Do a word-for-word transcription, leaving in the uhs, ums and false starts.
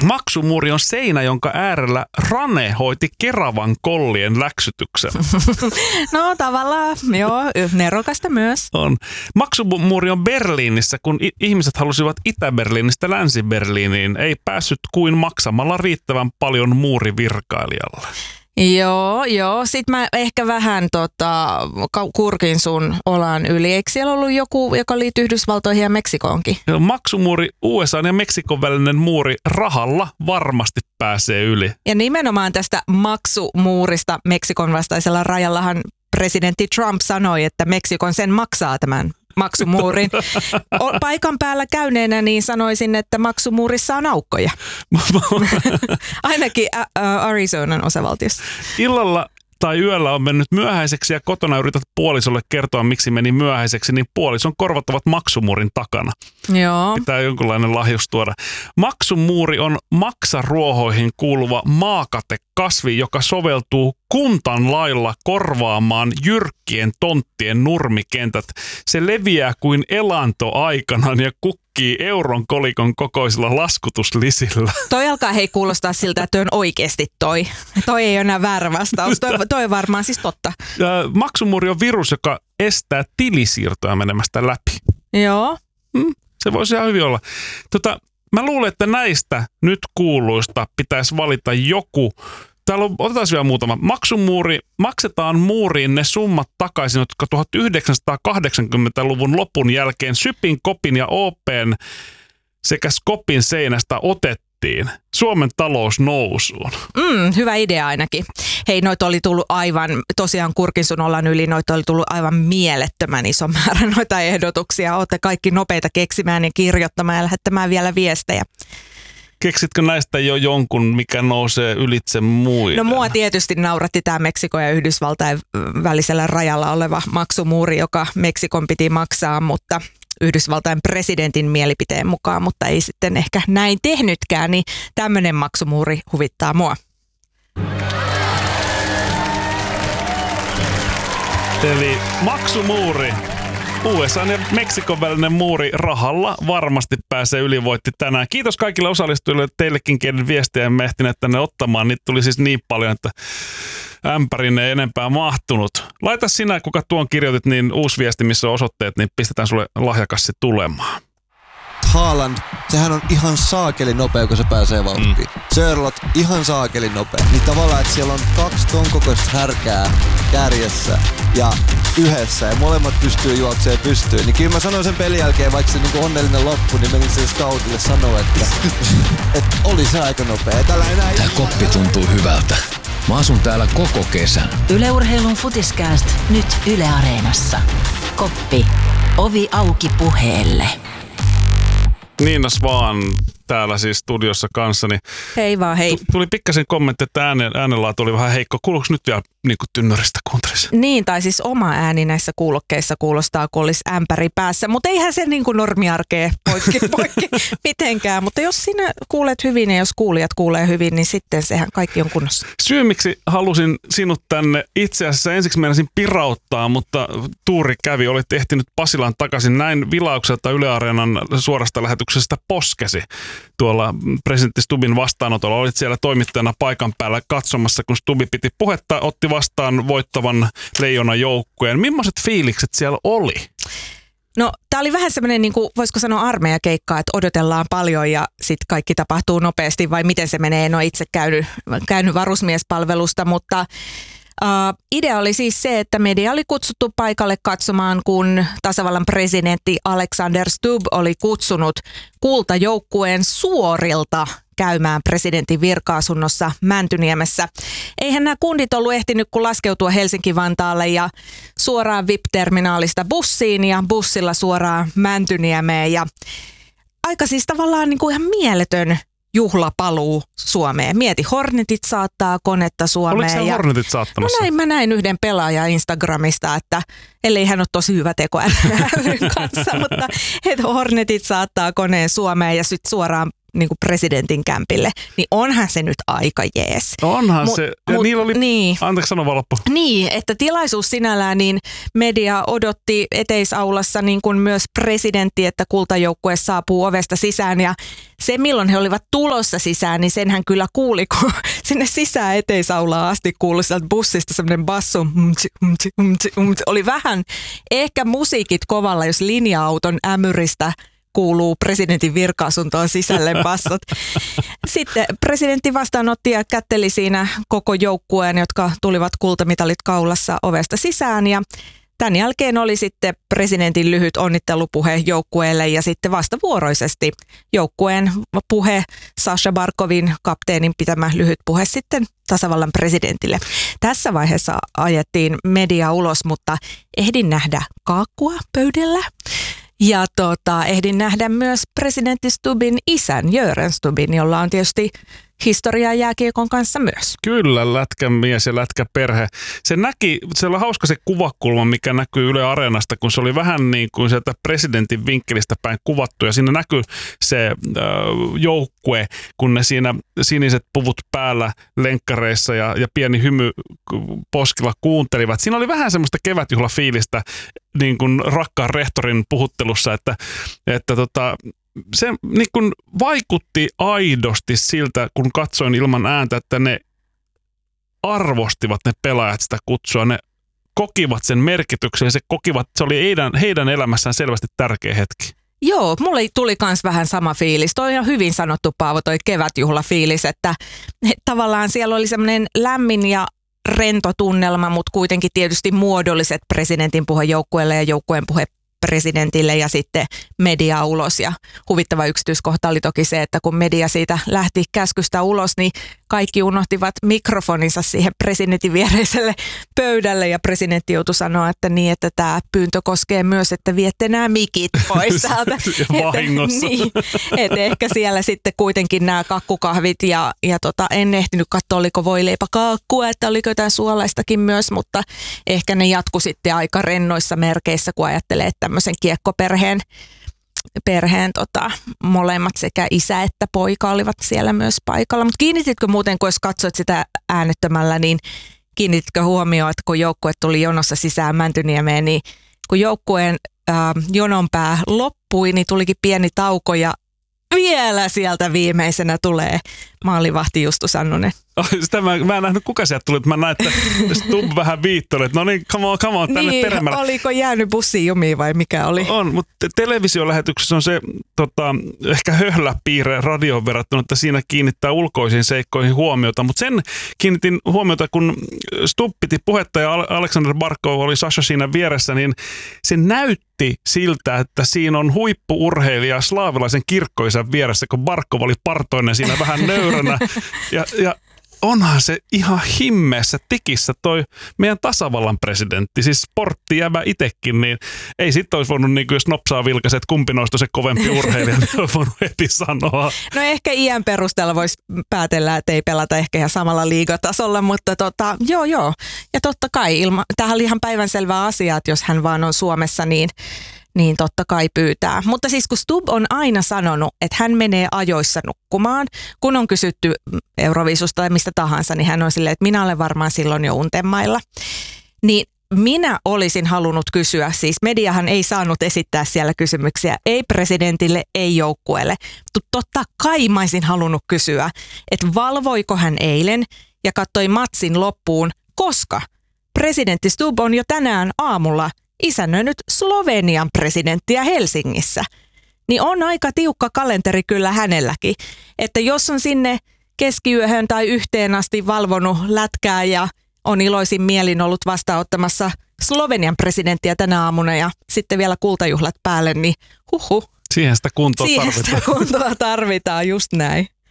Maksumuuri on seinä, jonka äärellä Rane hoiti Keravan kollien läksytyksen. No tavallaan, joo, nerokasta myös. On. Maksumuuri on Berliinissä, kun ihmiset halusivat Itä-Berliinistä Länsi-Berliiniin. Ei päässyt kuin maksamalla riittävän paljon muurivirkailijalle. Joo, joo. Sitten mä ehkä vähän tota, kurkin sun olan yli. Eikö siellä ollut joku, joka liittyy Yhdysvaltoihin ja Meksikoonkin? Maksumuuri, U S A ja Meksikon välinen muuri rahalla varmasti pääsee yli. Ja nimenomaan tästä maksumuurista Meksikon vastaisella rajallahan presidentti Trump sanoi, että Meksikon sen maksaa tämän maksumuurin. Paikan päällä käyneenä niin sanoisin, että maksumuurissa on aukkoja. Ainakin Arizonan osavaltiossa. Illalla tai yöllä on mennyt myöhäiseksi ja kotona yrität puolisolle kertoa, miksi meni myöhäiseksi, niin puolison korvat ovat maksumuurin takana. Joo. Pitää jonkunlainen lahjus tuoda. Maksumuuri on maksaruohoihin kuuluva maakatekasvi, joka soveltuu kuntan lailla korvaamaan jyrkkien tonttien nurmikentät. Se leviää kuin elanto aikanaan ja kukkii euron kolikon kokoisilla laskutuslisillä. Toi alkaa hei kuulostaa siltä, että toi on oikeasti toi. Toi ei ole enää väärä vastaus. Toi, toi on varmaan siis totta. Ja maksumuuri on virus, joka estää tilisiirtoja menemästä läpi. Joo. Hmm, se voisi ihan hyvin olla. Tota, mä luulen, että näistä nyt kuuluista pitäisi valita joku. Täällä on, otetaan vielä muutama. Maksumuuri, maksetaan muuriin ne summat takaisin, jotka tuhatyhdeksänsataakahdeksankymmentäluvun lopun jälkeen Sypin, Kopin ja Open sekä Skopin seinästä otettiin Suomen talous nousuun. Mm, hyvä idea ainakin. Hei, noita oli tullut aivan, tosiaan kurkin sun olan yli, noita oli tullut aivan mielettömän iso määrä noita ehdotuksia. Olette kaikki nopeita keksimään ja kirjoittamaan ja lähettämään vielä viestejä. Keksitkö näistä jo jonkun, mikä nousee ylitse muiden? No mua tietysti nauratti tämä Meksikon ja Yhdysvaltain välisellä rajalla oleva maksumuuri, joka Meksikon piti maksaa, mutta Yhdysvaltain presidentin mielipiteen mukaan, mutta ei sitten ehkä näin tehnytkään, niin tämmöinen maksumuuri huvittaa mua. Eli maksumuuri. U S A ja Meksikon välinen muuri rahalla varmasti pääsee ylivoitti tänään. Kiitos kaikille osallistujille, teillekin keiden viestiä emme ehtineet tänne ottamaan. Niitä tuli siis niin paljon, että ämpärin ei enempää mahtunut. Laita sinä, kuka tuon kirjoitit, niin uusi viesti, missä on osoitteet, niin pistetään sulle lahjakassi tulemaan. Haaland, sehän on ihan saakeli nopea, kun se pääsee vauhtiin. Mm. Sörlot, ihan saakeli nopea. Niin tavallaan, että siellä on kaksi ton kokoista härkää kärjessä ja yhdessä ja molemmat pystyy juoksemaan pystyyn. Niin kyllä mä sanoin sen pelin jälkeen, vaikka se niinku onnellinen loppu, niin menin sen scoutille sanoa, että, että oli se aika nopea. Tällä enää Tää koppi tuntuu hyvältä. Mä asun täällä koko kesän. Yle Urheilun Futiskääst nyt Yle Areenassa. Koppi. Ovi auki puheelle. Niinas vaan täällä siis studiossa kanssani. Hei vaan, hei. Tuli pikkasen kommentti, että äänen, äänenlaatu oli vähän heikko. Kuuluuko nyt vielä niin kuin tynnyristä kuuntelisi? Niin, tai siis oma ääni näissä kuulokkeissa kuulostaa, kun olisi ämpäri päässä. Mutta eihän se niin kuin normiarkea poikki, poikki mitenkään. Mutta jos sinä kuulet hyvin ja jos kuulijat kuulee hyvin, niin sitten sehän kaikki on kunnossa. Syy, miksi halusin sinut tänne, itse asiassa ensiksi meinasin pirauttaa, mutta tuuri kävi. Olit ehtinyt Pasilaan takaisin. Näin vilaukselta Yle Areenan suorasta lähetyksestä poskesi tuolla presidentti Stubbin vastaanotolla. Olit siellä toimittajana paikan päällä katsomassa, kun Stubbi piti puhetta, otti vastaan voittavan Leijonan joukkueen. Millaiset fiilikset siellä oli? No, tää oli vähän semmoinen, niin kuin, voisiko sanoa armeijakeikka, että odotellaan paljon ja sitten kaikki tapahtuu nopeasti, vai miten se menee? En ole itse käynyt, käynyt varusmiespalvelusta, mutta Uh, idea oli siis se, että media oli kutsuttu paikalle katsomaan, kun tasavallan presidentti Alexander Stubb oli kutsunut kultajoukkueen suorilta käymään presidentin virka-asunnossa Mäntyniemessä. Eihän nämä kundit ollut ehtinyt kun laskeutua Helsinki-Vantaalle ja suoraan V I P-terminaalista bussiin ja bussilla suoraan Mäntyniemeen. Ja aika siis tavallaan niin kuin ihan mieletön juhlapaluu Suomeen. Mieti, Hornetit saattaa konetta Suomeen. Oliko siellä ja Hornetit saattamassa? No näin, mä näin yhden pelaajan Instagramista, että ellei hän ole tosi hyvä teko R:n kanssa, mutta että Hornetit saattaa koneen Suomeen ja sitten suoraan niin kuin presidentin kämpille, niin onhan se nyt aika jees. Onhan mut, se. Ja mut, niillä oli, niin. anteeksi sano vaan loppu. Niin, että tilaisuus sinällään, niin media odotti eteisaulassa niin kuin myös presidentti, että kultajoukkue saapuu ovesta sisään ja se milloin he olivat tulossa sisään, niin sen hän kyllä kuuli, kun sinne sisään eteisaulaan asti kuului sieltä bussista semmoinen bassu, umtsi, umtsi, umtsi, umtsi. Oli vähän ehkä musiikit kovalla, jos linja-auton ämyristä kuuluu presidentin virka-asuntoon sisälle bassot. Sitten presidentti vastaanotti ja kätteli siinä koko joukkueen, jotka tulivat kultamitalit kaulassa ovesta sisään ja tämän jälkeen oli sitten presidentin lyhyt onnittelupuhe joukkueelle ja sitten vastavuoroisesti joukkueen puhe Sasha Barkovin kapteenin pitämä lyhyt puhe sitten tasavallan presidentille. Tässä vaiheessa ajettiin media ulos, mutta ehdin nähdä kaakkua pöydällä. Ja tota, ehdin nähdä myös presidentti Stubbin isän, Jörgen Stubbin, jolla on tietysti historiaa jääkiekon kanssa myös. Kyllä, lätkämies ja lätkäperhe. Se näki, se oli hauska se kuvakulma, mikä näkyy Yle Areenasta, kun se oli vähän niin kuin sieltä presidentin vinkkelistä päin kuvattu. Ja siinä näkyy se äh, joukkue, kun ne siinä siniset puvut päällä lenkkareissa ja, ja pieni hymy poskilla kuuntelivat. Siinä oli vähän semmoista kevätjuhlafiilistä niin kuin rakkaan rehtorin puhuttelussa, että, että tota, se niin kun vaikutti aidosti siltä, kun katsoin ilman ääntä, että ne arvostivat ne pelaajat sitä kutsua. Ne kokivat sen merkityksen ja se kokivat, se oli heidän, heidän elämässään selvästi tärkeä hetki. Joo, mulle tuli kans vähän sama fiilis. Toi on hyvin sanottu, Paavo, toi kevätjuhlafiilis, että tavallaan siellä oli semmoinen lämmin ja rento tunnelma, mutta kuitenkin tietysti muodolliset presidentin puhe joukkueelle ja joukkueen puhe presidentille ja sitten media ulos. Ja huvittava yksityiskohta oli toki se, että kun media siitä lähti käskystä ulos, niin kaikki unohtivat mikrofoninsa siihen presidentin viereiselle pöydälle ja presidentti joutui sanoa, että niin, että tämä pyyntö koskee myös, että viette nämä mikit pois täältä. Vahingossa. Niin, että ehkä siellä sitten kuitenkin nämä kakkukahvit ja, ja tota, en ehtinyt katsoa, oliko voileipäkaakkua, että oliko jotain suolaistakin myös, mutta ehkä ne jatku sitten aika rennoissa merkeissä, kun ajattelee, että tämmöisen kiekkoperheen perheen tota, molemmat sekä isä että poika olivat siellä myös paikalla. Mutta kiinnititkö muuten, kun jos katsoit sitä äänettömällä, niin kiinnititkö huomioon, että kun joukkue tuli jonossa sisään Mäntyniemeen, niin kun joukkueen äh, jononpää loppui, niin tulikin pieni tauko ja vielä sieltä viimeisenä tulee maalivahti Justus Annunen. Sitä mä, mä en nähnyt, kuka sieltä tuli. Mä näin, että Stubb vähän viittoli, että no niin, come on, come on, tänne niin, peremmällä. Oliko jäänyt bussiin jumiin vai mikä oli? On, mutta televisiolähetyksessä on se tota, ehkä höhläpiirre radioon verrattuna, että siinä kiinnittää ulkoisiin seikkoihin huomiota. Mutta sen kiinnitin huomiota, kun Stubb piti puhetta ja Aleksander Barkov oli Sasha siinä vieressä, niin se näytti siltä, että siinä on huippu-urheilija slaavilaisen kirkkoisän vieressä, kun Barkov oli partoinen siinä vähän nöyränä. Ja, ja onhan se ihan himmeessä tikissä toi meidän tasavallan presidentti, siis sporttijävä itekin, niin ei sitten olisi voinut, niin jos nopsaa vilkaisi, että kumpi noista se kovempi urheilija, niin olisi voinut heti sanoa. No ehkä iän perusteella voisi päätellä, että ei pelata ehkä ihan samalla liigatasolla, mutta tota, joo joo. Ja totta kai, ilma, tämähän oli ihan päivänselvä asia, että jos hän vaan on Suomessa, niin niin totta kai pyytää. Mutta siis kun Stubb on aina sanonut, että hän menee ajoissa nukkumaan, kun on kysytty Euroviisusta tai mistä tahansa, niin hän on silleen, että minä olen varmaan silloin jo untemailla. Niin minä olisin halunnut kysyä, siis mediahan ei saanut esittää siellä kysymyksiä, ei presidentille, ei joukkueelle. Mutta totta kai mä olisin halunnut kysyä, että valvoiko hän eilen ja katsoi matsin loppuun, koska presidentti Stubb on jo tänään aamulla isännöinyt Slovenian presidenttiä Helsingissä. Niin on aika tiukka kalenteri kyllä hänelläkin. Että jos on sinne keskiyöhön tai yhteen asti valvonut lätkää ja on iloisin mielin ollut vastaanottamassa Slovenian presidenttiä tänä aamuna ja sitten vielä kultajuhlat päälle, niin huhu. Siihen sitä kuntoa Siihen tarvitaan. sitä kuntoa tarvitaan, just näin.